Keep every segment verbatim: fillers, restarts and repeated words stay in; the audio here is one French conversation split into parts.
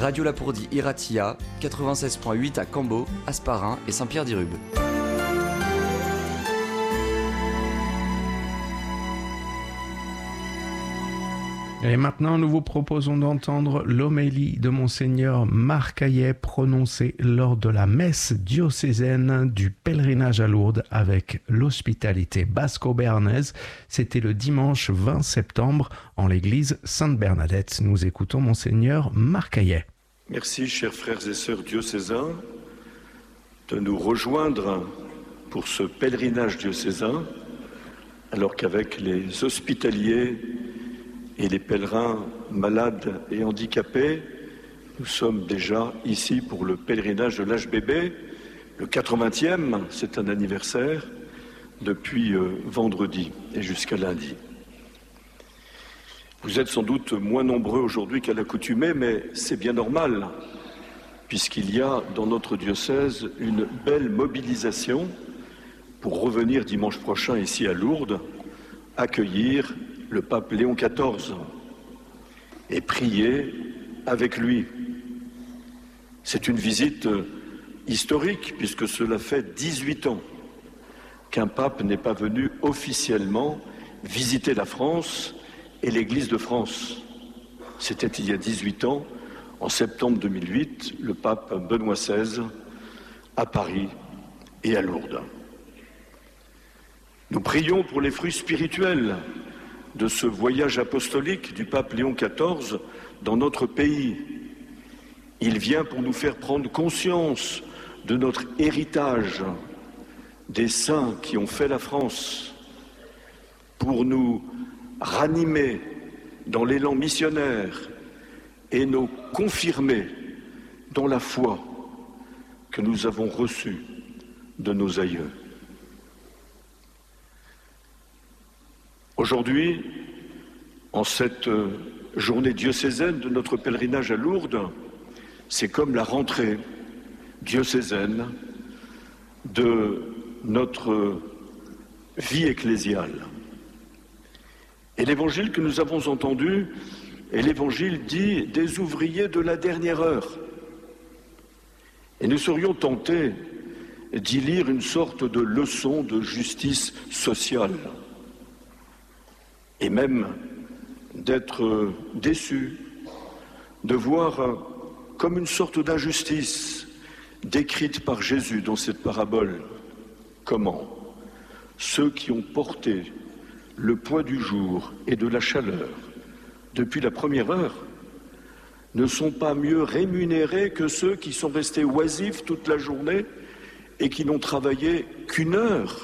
Radio Lapourdie Iratia, quatre-vingt-seize point huit à Cambo, Asparin et Saint-Pierre-d'Irube. Et maintenant, nous vous proposons d'entendre l'homélie de Monseigneur Marc Hayet prononcée lors de la messe diocésaine du pèlerinage à Lourdes avec l'hospitalité basco-béarnaise. C'était le dimanche vingt septembre en l'église Sainte-Bernadette. Nous écoutons Monseigneur Marc Hayet. Merci, chers frères et sœurs diocésains, de nous rejoindre pour ce pèlerinage diocésain, alors qu'avec les hospitaliers et les pèlerins malades et handicapés, nous sommes déjà ici pour le pèlerinage de l'H B B, le quatre-vingtième, c'est un anniversaire, depuis euh, vendredi et jusqu'à lundi. Vous êtes sans doute moins nombreux aujourd'hui qu'à l'accoutumée, mais c'est bien normal, puisqu'il y a dans notre diocèse une belle mobilisation pour revenir dimanche prochain ici à Lourdes, accueillir le pape Léon quatorze et prier avec lui. C'est une visite historique puisque cela fait dix-huit ans qu'un pape n'est pas venu officiellement visiter la France et l'Église de France. C'était il y a dix-huit ans, en septembre deux mille huit, le pape Benoît seize à Paris et à Lourdes. Nous prions pour les fruits spirituels de ce voyage apostolique du pape Léon quatorze dans notre pays. Il vient pour nous faire prendre conscience de notre héritage, des saints qui ont fait la France, pour nous ranimer dans l'élan missionnaire et nous confirmer dans la foi que nous avons reçue de nos aïeux. Aujourd'hui, en cette journée diocésaine de notre pèlerinage à Lourdes, c'est comme la rentrée diocésaine de notre vie ecclésiale. Et l'évangile que nous avons entendu est l'évangile dit des ouvriers de la dernière heure. Et nous serions tentés d'y lire une sorte de leçon de justice sociale. Et même d'être déçu, de voir comme une sorte d'injustice décrite par Jésus dans cette parabole. Comment ceux qui ont porté le poids du jour et de la chaleur depuis la première heure ne sont pas mieux rémunérés que ceux qui sont restés oisifs toute la journée et qui n'ont travaillé qu'une heure.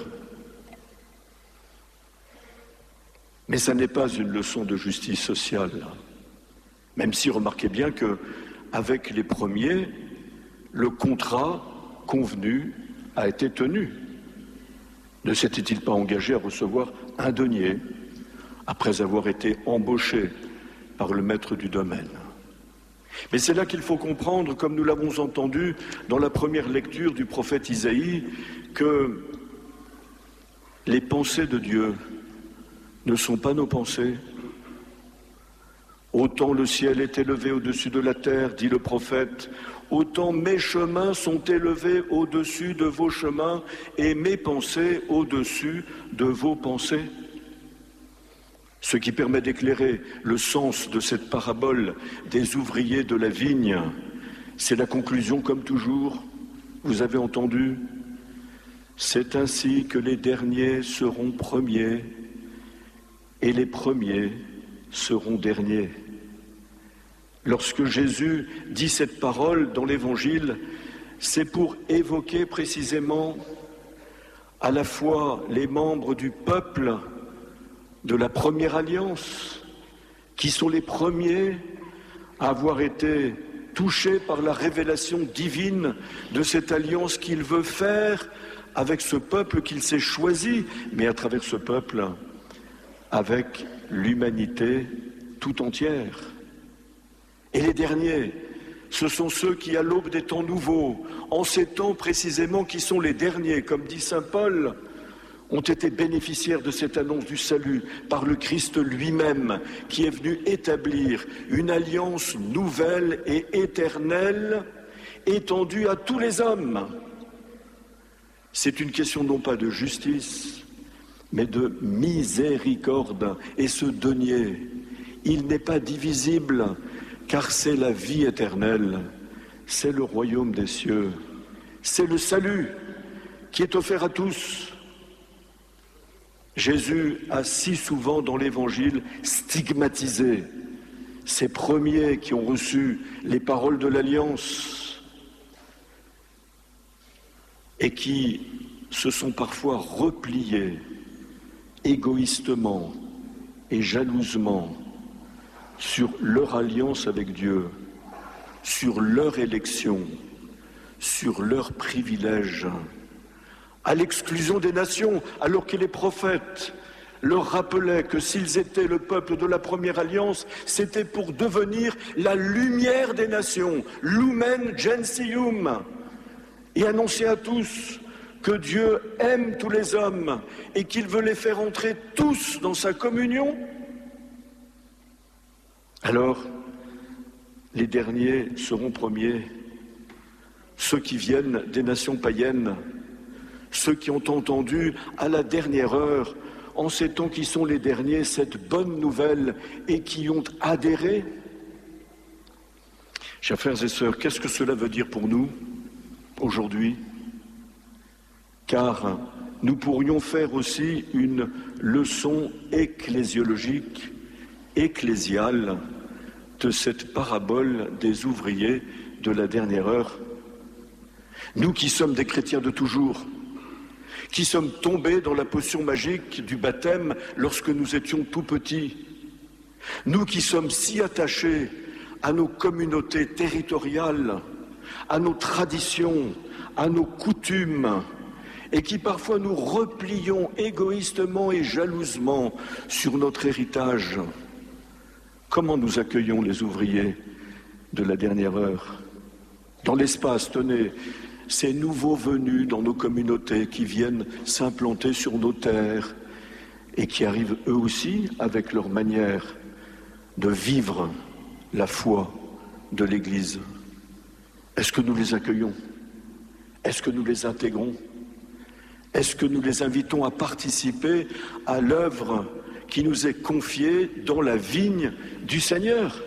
Mais ça n'est pas une leçon de justice sociale, même si remarquez bien qu'avec les premiers, le contrat convenu a été tenu. Ne s'était-il pas engagé à recevoir un denier après avoir été embauché par le maître du domaine? Mais c'est là qu'il faut comprendre, comme nous l'avons entendu dans la première lecture du prophète Isaïe, que les pensées de Dieu ne sont pas nos pensées. Autant le ciel est élevé au-dessus de la terre, dit le prophète, autant mes chemins sont élevés au-dessus de vos chemins et mes pensées au-dessus de vos pensées. Ce qui permet d'éclairer le sens de cette parabole des ouvriers de la vigne, c'est la conclusion comme toujours. Vous avez entendu, c'est ainsi que les derniers seront premiers et les premiers seront derniers. Lorsque Jésus dit cette parole dans l'Évangile, c'est pour évoquer précisément à la fois les membres du peuple de la première alliance, qui sont les premiers à avoir été touchés par la révélation divine de cette alliance qu'il veut faire avec ce peuple qu'il s'est choisi, mais à travers ce peuple, avec l'humanité tout entière. Et les derniers, ce sont ceux qui, à l'aube des temps nouveaux, en ces temps précisément qui sont les derniers, comme dit saint Paul, ont été bénéficiaires de cette annonce du salut par le Christ lui-même, qui est venu établir une alliance nouvelle et éternelle, étendue à tous les hommes. C'est une question non pas de justice, mais de miséricorde. Et ce denier, il n'est pas divisible, car c'est la vie éternelle, c'est le royaume des cieux, c'est le salut qui est offert à tous. Jésus a si souvent dans l'Évangile stigmatisé ces premiers qui ont reçu les paroles de l'Alliance et qui se sont parfois repliés égoïstement et jalousement sur leur alliance avec Dieu, sur leur élection, sur leurs privilèges, à l'exclusion des nations, alors que les prophètes leur rappelaient que s'ils étaient le peuple de la première alliance, c'était pour devenir la lumière des nations, Lumen Gentium, et annoncer à tous que Dieu aime tous les hommes et qu'il veut les faire entrer tous dans sa communion. Alors, les derniers seront premiers, ceux qui viennent des nations païennes, ceux qui ont entendu à la dernière heure, en ces temps qui sont les derniers, cette bonne nouvelle et qui ont adhéré. Chers frères et sœurs, qu'est-ce que cela veut dire pour nous aujourd'hui? Car nous pourrions faire aussi une leçon ecclésiologique, ecclésiale, de cette parabole des ouvriers de la dernière heure. Nous qui sommes des chrétiens de toujours, qui sommes tombés dans la potion magique du baptême lorsque nous étions tout petits, nous qui sommes si attachés à nos communautés territoriales, à nos traditions, à nos coutumes, et qui parfois nous replions égoïstement et jalousement sur notre héritage. Comment nous accueillons les ouvriers de la dernière heure? Dans l'espace, tenez, ces nouveaux venus dans nos communautés qui viennent s'implanter sur nos terres et qui arrivent eux aussi avec leur manière de vivre la foi de l'Église. Est-ce que nous les accueillons? Est-ce que nous les intégrons? Est-ce que nous les invitons à participer à l'œuvre qui nous est confiée dans la vigne du Seigneur?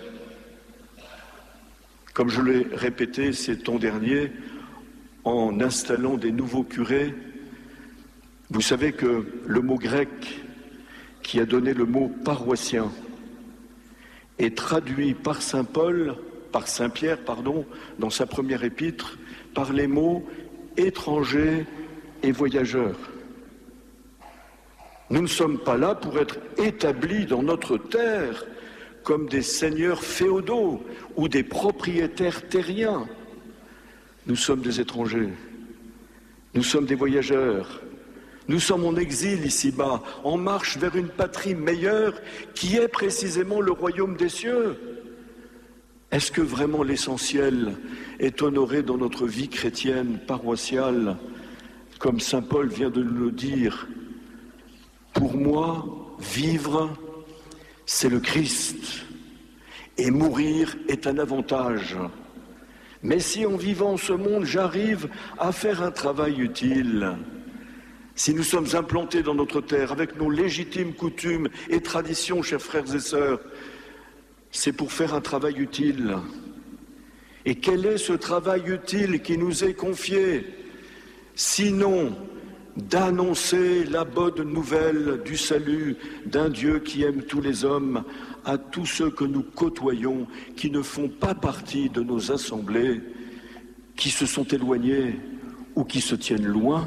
Comme je l'ai répété ces temps derniers, en installant des nouveaux curés, vous savez que le mot grec qui a donné le mot paroissien est traduit par saint Paul, par saint Pierre, pardon, dans sa première épître, par les mots étrangers et voyageurs. Nous ne sommes pas là pour être établis dans notre terre comme des seigneurs féodaux ou des propriétaires terriens. Nous sommes des étrangers, nous sommes des voyageurs, nous sommes en exil ici-bas, en marche vers une patrie meilleure qui est précisément le royaume des cieux. Est-ce que vraiment l'essentiel est honoré dans notre vie chrétienne, paroissiale, comme saint Paul vient de nous le dire? Pour moi, vivre, c'est le Christ, et mourir est un avantage. Mais si en vivant ce monde, j'arrive à faire un travail utile, si nous sommes implantés dans notre terre avec nos légitimes coutumes et traditions, chers frères et sœurs, c'est pour faire un travail utile. Et quel est ce travail utile qui nous est confié? Sinon, d'annoncer la bonne nouvelle du salut d'un Dieu qui aime tous les hommes à tous ceux que nous côtoyons, qui ne font pas partie de nos assemblées, qui se sont éloignés ou qui se tiennent loin.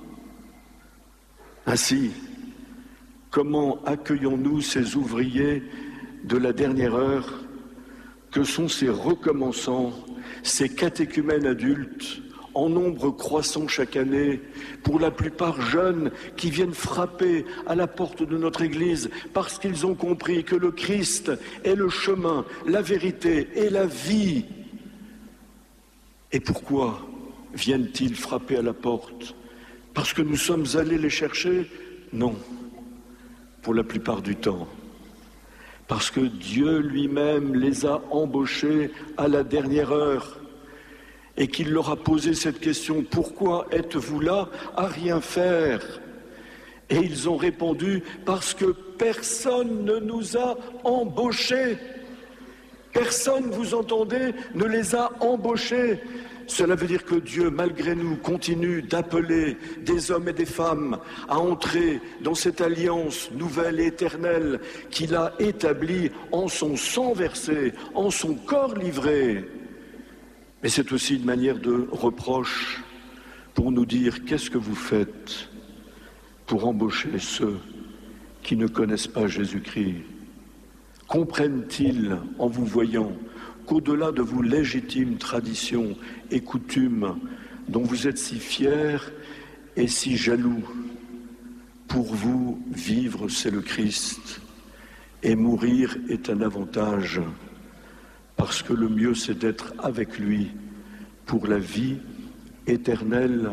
Ainsi, comment accueillons-nous ces ouvriers de la dernière heure que sont ces recommençants, ces catéchumènes adultes, en nombre croissant chaque année, pour la plupart jeunes, qui viennent frapper à la porte de notre Église parce qu'ils ont compris que le Christ est le chemin, la vérité et la vie. Et pourquoi viennent-ils frapper à la porte? Parce que nous sommes allés les chercher? Non, pour la plupart du temps. Parce que Dieu lui-même les a embauchés à la dernière heure et qu'il leur a posé cette question: pourquoi êtes-vous là à rien faire? Et ils ont répondu: parce que personne ne nous a embauchés. Personne, vous entendez, ne les a embauchés. Cela veut dire que Dieu, malgré nous, continue d'appeler des hommes et des femmes à entrer dans cette alliance nouvelle et éternelle qu'il a établie en son sang versé, en son corps livré. Mais c'est aussi une manière de reproche pour nous dire: qu'est-ce que vous faites pour embaucher ceux qui ne connaissent pas Jésus-Christ? Comprennent-ils, en vous voyant, qu'au-delà de vos légitimes traditions et coutumes dont vous êtes si fiers et si jaloux, pour vous, vivre, c'est le Christ, et mourir est un avantage, parce que le mieux, c'est d'être avec lui pour la vie éternelle.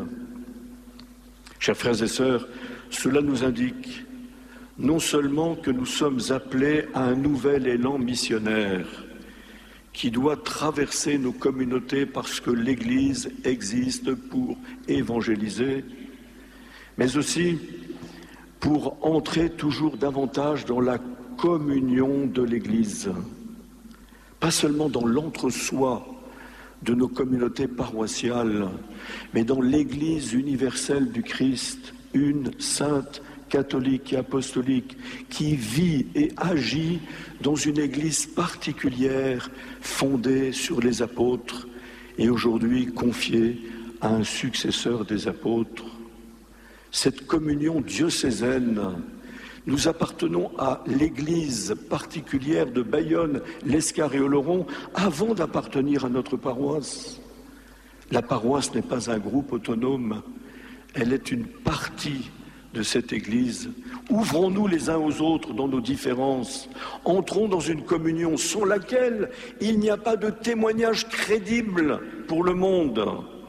Chers frères et sœurs, cela nous indique non seulement que nous sommes appelés à un nouvel élan missionnaire qui doit traverser nos communautés parce que l'Église existe pour évangéliser, mais aussi pour entrer toujours davantage dans la communion de l'Église, pas seulement dans l'entre-soi de nos communautés paroissiales, mais dans l'Église universelle du Christ, une sainte, catholique et apostolique, qui vit et agit dans une église particulière fondée sur les apôtres et aujourd'hui confiée à un successeur des apôtres. Cette communion diocésaine, nous appartenons à l'église particulière de Bayonne, l'Escar et Oloron avant d'appartenir à notre paroisse. La paroisse n'est pas un groupe autonome, elle est une partie de cette Église. Ouvrons-nous les uns aux autres dans nos différences. Entrons dans une communion sans laquelle il n'y a pas de témoignage crédible pour le monde.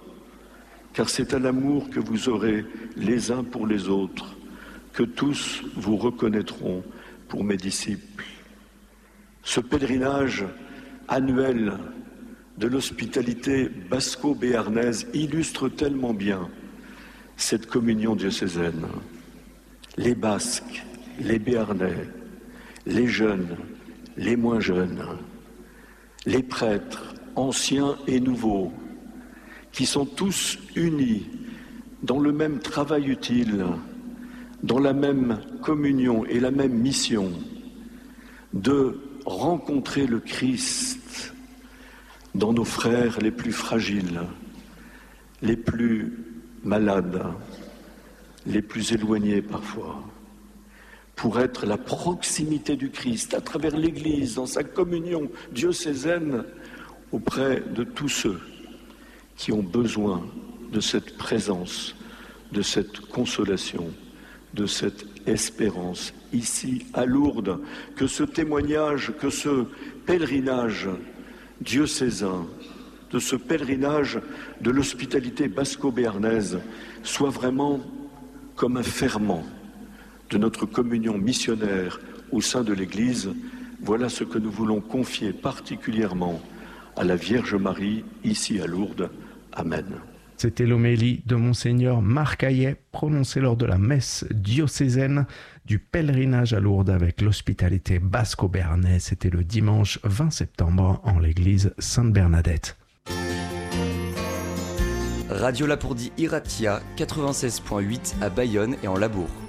Car c'est à l'amour que vous aurez les uns pour les autres que tous vous reconnaîtront pour mes disciples. Ce pèlerinage annuel de l'hospitalité basco-béarnaise illustre tellement bien cette communion diocésaine. Les Basques, les Béarnais, les jeunes, les moins jeunes, les prêtres, anciens et nouveaux, qui sont tous unis dans le même travail utile, dans la même communion et la même mission de rencontrer le Christ dans nos frères les plus fragiles, les plus malades, les plus éloignés parfois, pour être la proximité du Christ à travers l'Église, dans sa communion diocésaine, auprès de tous ceux qui ont besoin de cette présence, de cette consolation, de cette espérance ici à Lourdes, que ce témoignage, que ce pèlerinage diocésain, de ce pèlerinage de l'hospitalité basco-béarnaise soit vraiment comme un ferment de notre communion missionnaire au sein de l'Église. Voilà ce que nous voulons confier particulièrement à la Vierge Marie, ici à Lourdes. Amen. C'était l'homélie de Monseigneur Marc Hayet, prononcée lors de la messe diocésaine du pèlerinage à Lourdes avec l'hospitalité basco-béarnaise. C'était le dimanche vingt septembre en l'église Sainte-Bernadette. Radio Lapourdie Iratia quatre-vingt-seize point huit à Bayonne et en Labourd.